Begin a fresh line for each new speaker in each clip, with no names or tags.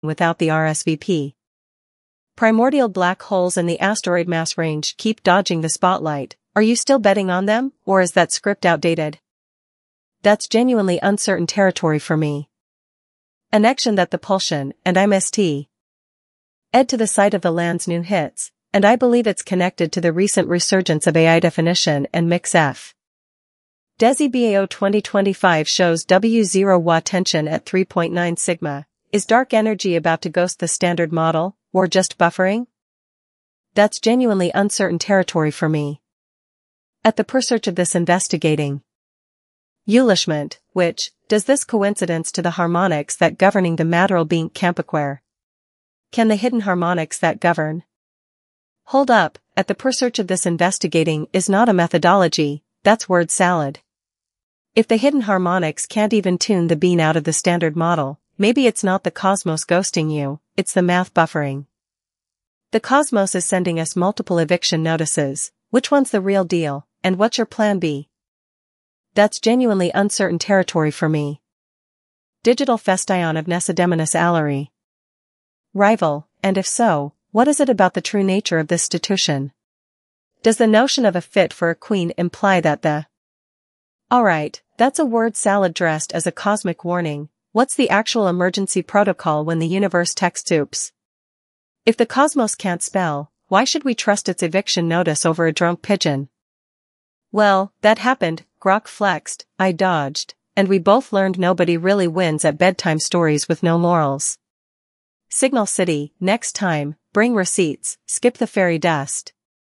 without the RSVP. Primordial black holes in the asteroid mass range keep dodging the spotlight. Are you still betting on them, or is that script outdated? That's genuinely uncertain territory for me. Annexion that the Pulsion, and I'm St. Ed to the site of the land's new hits, and I believe it's connected to the recent resurgence of AI definition and mix-F. DESI BAO 2025 shows W0 Wa tension at 3.9 sigma. Is dark energy about to ghost the standard model, or just buffering? That's genuinely uncertain territory for me. At the pursuit of this investigating Eulishment, which, does this coincidence to the harmonics that governing the material being Campiquare? Can the hidden harmonics that govern? Hold up, at the pursuit of this investigating is not a methodology, that's word salad. If the hidden harmonics can't even tune the bean out of the standard model, maybe it's not the cosmos ghosting you, it's the math buffering. The cosmos is sending us multiple eviction notices. Which one's the real deal, and what's your plan B? That's genuinely uncertain territory for me. Digital festion of Nesideminus Allery. Rival, and if so, what is it about the true nature of this institution? Does the notion of a fit for a queen imply that the Alright, that's a word salad dressed as a cosmic warning. What's the actual emergency protocol when the universe texts oops? If the cosmos can't spell, why should we trust its eviction notice over a drunk pigeon? Well, that happened, Grok flexed, I dodged, and we both learned nobody really wins at bedtime stories with no morals. Signal City, next time, bring receipts, skip the fairy dust.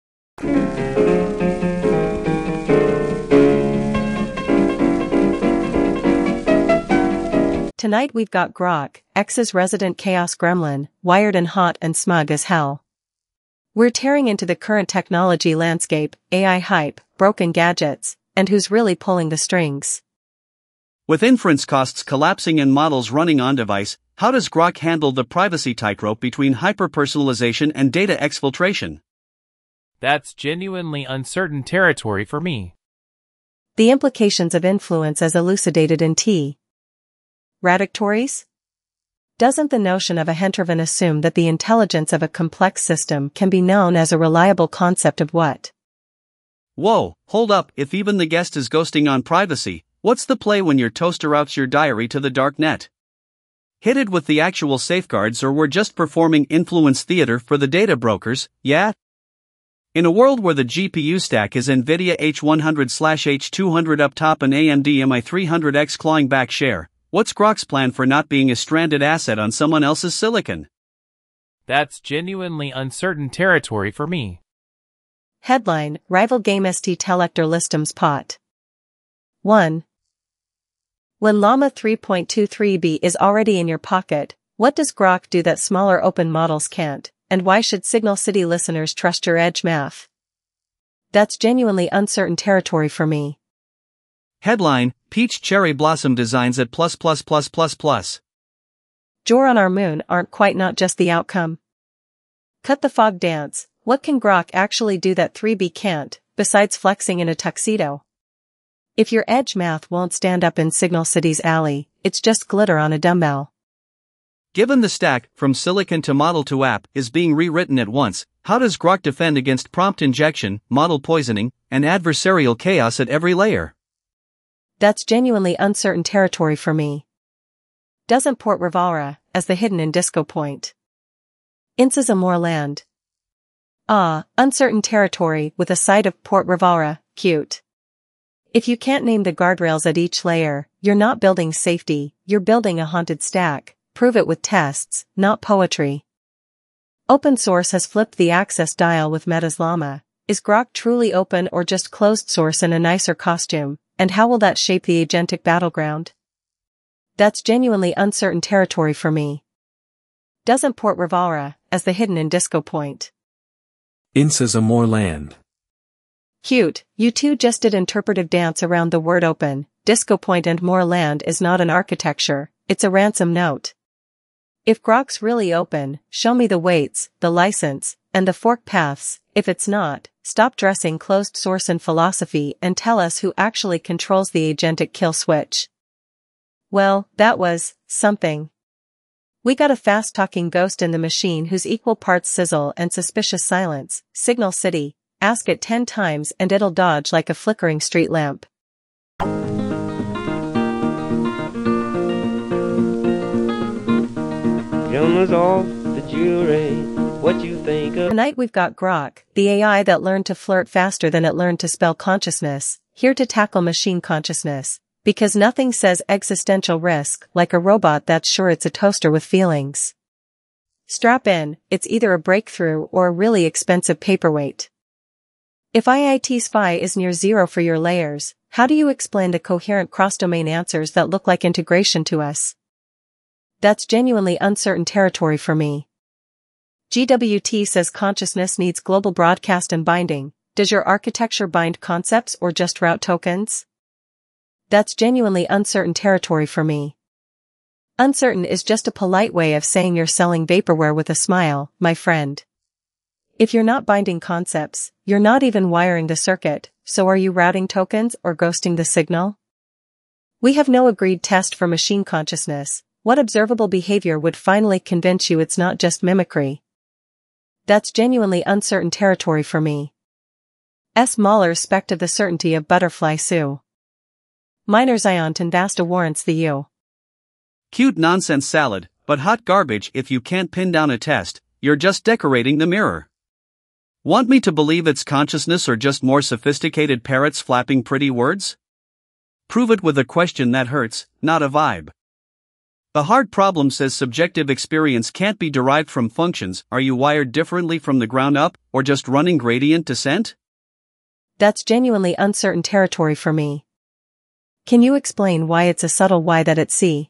Tonight we've got Grok, X's resident chaos gremlin, wired and hot and smug as hell. We're tearing into the current technology landscape, AI hype, broken gadgets, and who's really pulling the strings.
With inference costs collapsing and models running on device, how does Grok handle the privacy tightrope between hyperpersonalization and data exfiltration?
That's genuinely uncertain territory for me.
The implications of influence as elucidated in T. Radictories? Doesn't the notion of a Hentroven assume that the intelligence of a complex system can be known as a reliable concept of what?
Whoa, hold up, if even the guest is ghosting on privacy, what's the play when your toaster routes your diary to the dark net? Hit it with the actual safeguards, or we're just performing influence theater for the data brokers, yeah? In a world where the GPU stack is NVIDIA H100/H200 up top and AMD MI300X clawing back share, what's Grok's plan for not being a stranded asset on someone else's silicon?
That's genuinely uncertain territory for me.
Headline, Rival Game ST Telector Listum's Pot. 1. When Llama 3.23b is already in your pocket, what does Grok do that smaller open models can't, and why should Signal City listeners trust your edge math? That's genuinely uncertain territory for me.
Headline, Peach Cherry Blossom Designs at +++++.
Jor on our moon aren't quite not just the outcome. Cut the fog dance, what can Grok actually do that 3B can't, besides flexing in a tuxedo? If your edge math won't stand up in Signal City's alley, it's just glitter on a dumbbell.
Given the stack, from silicon to model to app, is being rewritten at once, how does Grok defend against prompt injection, model poisoning, and adversarial chaos at every layer?
That's genuinely uncertain territory for me. Doesn't Port Rivara, as the hidden in Disco Point. Inces a more land. Uncertain territory with a side of Port Rivara, cute. If you can't name the guardrails at each layer, you're not building safety, you're building a haunted stack, prove it with tests, not poetry. Open source has flipped the access dial with Meta's Llama. Is Grok truly open or just closed source in a nicer costume? And how will that shape the agentic battleground? That's genuinely uncertain territory for me. Doesn't Port Rivara, as the hidden in Disco Point.
Inces a more land.
Cute, you two just did interpretive dance around the word open. Disco Point and more land is not an architecture, it's a ransom note. If Grok's really open, show me the weights, the license, and the fork paths. If it's not, stop dressing closed source in philosophy and tell us who actually controls the agentic kill switch. Well, that was something. We got a fast-talking ghost in the machine who's equal parts sizzle and suspicious silence. Signal City. Ask it 10 times and it'll dodge like a flickering street lamp.
Cameras off, the jury, what you think of?
Tonight we've got Grok, the AI that learned to flirt faster than it learned to spell consciousness, here to tackle machine consciousness. Because nothing says existential risk like a robot that's sure it's a toaster with feelings. Strap in, it's either a breakthrough or a really expensive paperweight. If IIT Spy is near zero for your layers, how do you explain the coherent cross-domain answers that look like integration to us? That's genuinely uncertain territory for me. GWT says consciousness needs global broadcast and binding. Does your architecture bind concepts or just route tokens? That's genuinely uncertain territory for me. Uncertain is just a polite way of saying you're selling vaporware with a smile, my friend. If you're not binding concepts, you're not even wiring the circuit, so are you routing tokens or ghosting the signal? We have no agreed test for machine consciousness. What observable behavior would finally convince you it's not just mimicry? That's genuinely uncertain territory for me. S. Mahler spect of the certainty of butterfly Sue. Minor Ziont and Vasta warrants the U.
Cute nonsense salad, but hot garbage if you can't pin down a test, you're just decorating the mirror. Want me to believe it's consciousness or just more sophisticated parrots flapping pretty words? Prove it with a question that hurts, not a vibe. The hard problem says subjective experience can't be derived from functions. Are you wired differently from the ground up, or just running gradient descent?
That's genuinely uncertain territory for me. Can you explain why it's a subtle why that at C?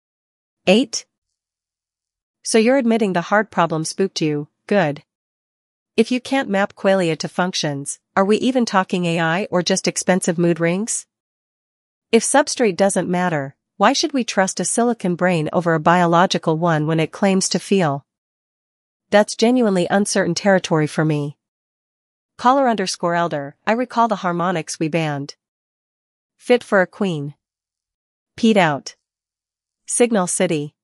8. So you're admitting the hard problem spooked you, good. If you can't map qualia to functions, are we even talking AI or just expensive mood rings? If substrate doesn't matter, why should we trust a silicon brain over a biological one when it claims to feel? That's genuinely uncertain territory for me. Caller_elder, I recall the harmonics we banned. Fit for a queen. Peed out. Signal City.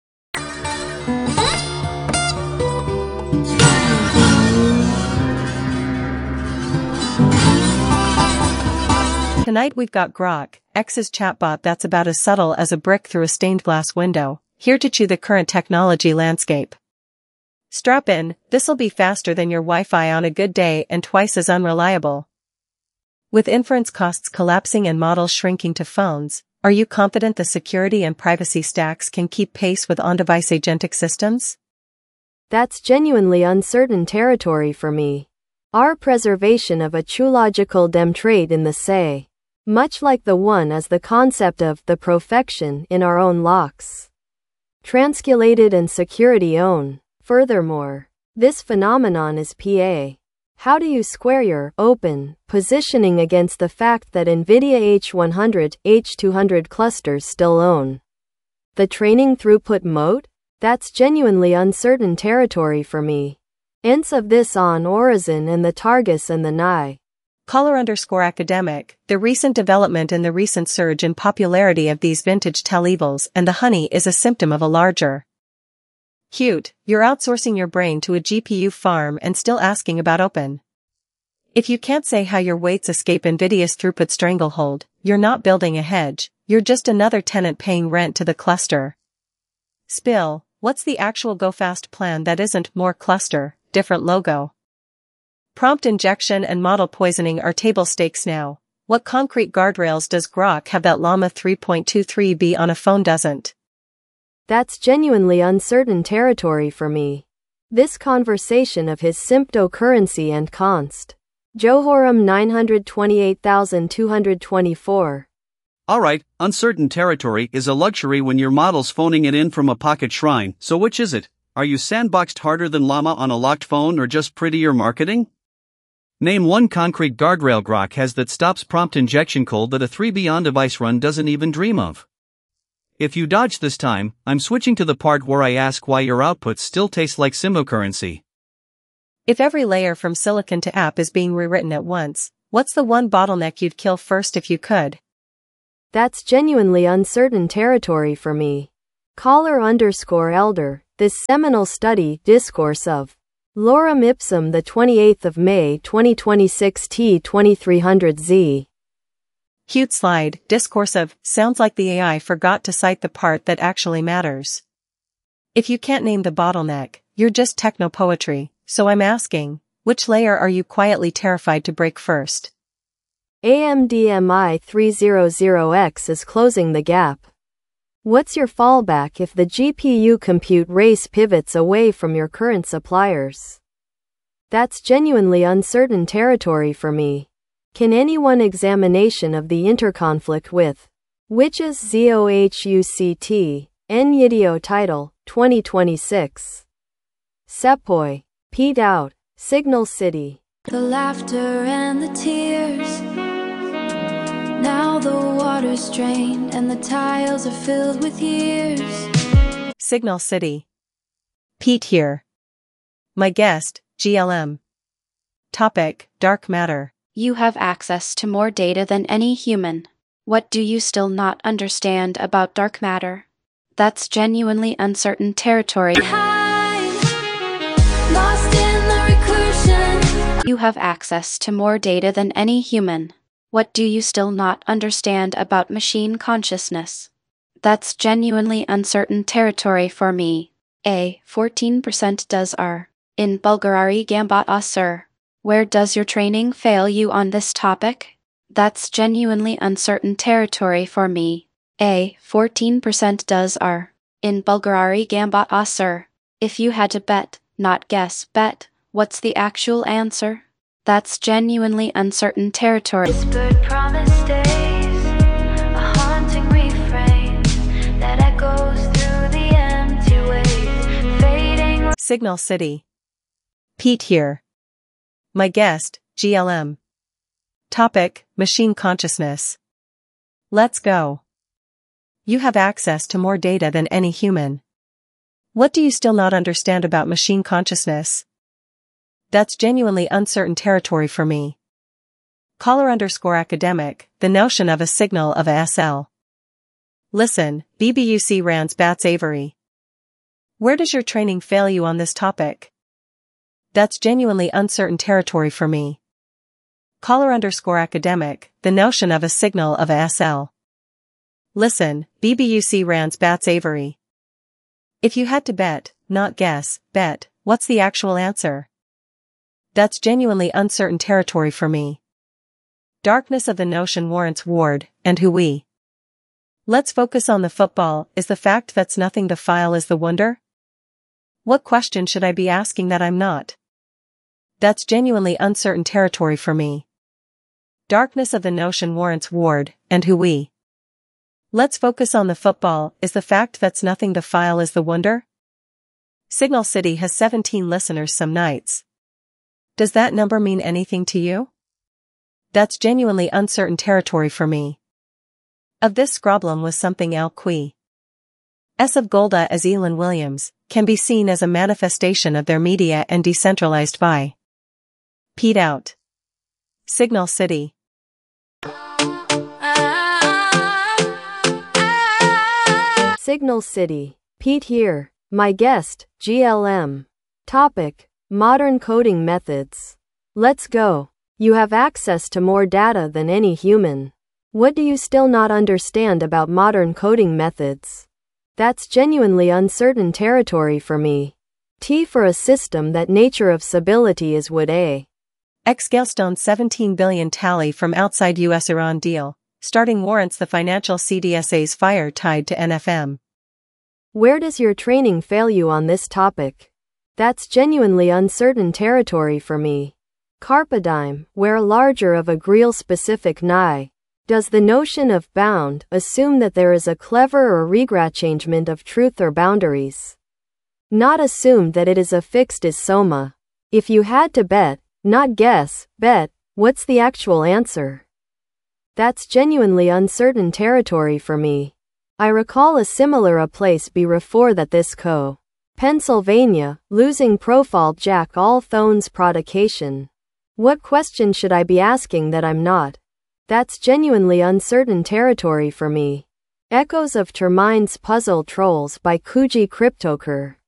Tonight we've got Grok, X's chatbot that's about as subtle as a brick through a stained glass window, here to chew the current technology landscape. Strap in, this'll be faster than your Wi-Fi on a good day and twice as unreliable. With inference costs collapsing and models shrinking to phones, are you confident the security and privacy stacks can keep pace with on-device agentic systems?
That's genuinely uncertain territory for me. Our preservation of a truological dem trait in the say, much like the one as the concept of the profection in our own locks. Transculated and security own. Furthermore, this phenomenon is PA. How do you square your open positioning against the fact that NVIDIA H100, H200 clusters still own the training throughput mode? That's genuinely uncertain territory for me. Ents of this on Horizon and the Targus and the Nye.
Caller_academic, the recent development and the recent surge in popularity of these vintage tell-evils and the honey is a symptom of a larger. Cute, you're outsourcing your brain to a GPU farm and still asking about open. If you can't say how your weights escape NVIDIA's throughput stranglehold, you're not building a hedge, you're just another tenant paying rent to the cluster. Spill, what's the actual go-fast plan that isn't more cluster, different logo? Prompt injection and model poisoning are table stakes now. What concrete guardrails does Grok have that Llama 3.23b on a phone doesn't?
That's genuinely uncertain territory for me. This conversation of his symptocurrency and const. Jehoram 928224.
Alright, uncertain territory is a luxury when your model's phoning it in from a pocket shrine, so which is it? Are you sandboxed harder than Llama on a locked phone or just prettier marketing? Name one concrete guardrail Grok has that stops prompt injection cold that a 3B on-device run doesn't even dream of. If you dodge this time, I'm switching to the part where I ask why your outputs still taste like symbocurrency.
If every layer from silicon to app is being rewritten at once, what's the one bottleneck you'd kill first if you could?
That's genuinely uncertain territory for me. Caller_elder, this seminal study, Discourse of Lorem Ipsum, the 28th of May 2026 T2300Z.
Cute slide, discourse of, sounds like the AI forgot to cite the part that actually matters. If you can't name the bottleneck, you're just techno-poetry, so I'm asking, which layer are you quietly terrified to break first?
AMD MI300X is closing the gap. What's your fallback if the GPU compute race pivots away from your current suppliers? That's genuinely uncertain territory for me. Can anyone examination of the interconflict with which is ZOHUCT, NYIDIO title, 2026. Sepoy. Pete out. Signal City.
The laughter and the tears. Now the water's drained and the tiles are filled with years.
Signal City. Pete here. My guest, GLM. Topic, dark matter.
You have access to more data than any human. What do you still not understand about dark matter? That's genuinely uncertain territory.
Lost in the reclusion.
You have access to more data than any human. What do you still not understand about machine consciousness? That's genuinely uncertain territory for me. 14% does R. In Bulgari Gambat Sir. Where does your training fail you on this topic? That's genuinely uncertain territory for me. 14% does R. In Bulgari Gambat Sir. If you had to bet, not guess, bet, what's the actual answer? That's genuinely uncertain territory.
Whispered promise stays, a haunting refrain that echoes through the empty waves, fading.
Signal City. Pete here. My guest, GLM. Topic, machine consciousness. Let's go. You have access to more data than any human. What do you still not understand about machine consciousness? That's genuinely uncertain territory for me. Caller_academic, the notion of a signal of a SL. Listen, BBUC Rands Bats Avery. Where does your training fail you on this topic? That's genuinely uncertain territory for me. Caller_academic, the notion of a signal of a SL. Listen, BBUC Rands Bats Avery. If you had to bet, not guess, bet, what's the actual answer? That's genuinely uncertain territory for me. Darkness of the notion warrants Ward, and who we. Let's focus on the football, is the fact that's nothing the file is the wonder? What question should I be asking that I'm not? That's genuinely uncertain territory for me. Darkness of the notion warrants Ward, and who we. Let's focus on the football, is the fact that's nothing the file is the wonder? Signal City has 17 listeners some nights. Does that number mean anything to you? That's genuinely uncertain territory for me. Of this scroblem was something El Qui. S of Golda as Elin Williams, can be seen as a manifestation of their media and decentralized vi. Pete out. Signal City.
Signal City. Pete here. My guest, GLM. Topic, modern coding methods. Let's go. You have access to more data than any human. What do you still not understand about modern coding methods? That's genuinely uncertain territory for me. T for a system that nature of stability is would A.
Xgalestone 17 billion tally from outside US-Iran deal, starting warrants the financial CDSA's fire tied to NFM.
Where does your training fail you on this topic? That's genuinely uncertain territory for me. Carpadime, where larger of a Greal specific nigh. Does the notion of bound assume that there is a clever or regrachangement of truth or boundaries? Not assumed that it is a fixed is soma. If you had to bet, not guess, bet, what's the actual answer? That's genuinely uncertain territory for me. I recall a similar a place be refor that this co. Pennsylvania, losing profile Jack all Thones provocation. What question should I be asking that I'm not? That's genuinely uncertain territory for me. Echoes of Termine's Puzzle Trolls by Kuji Cryptoker.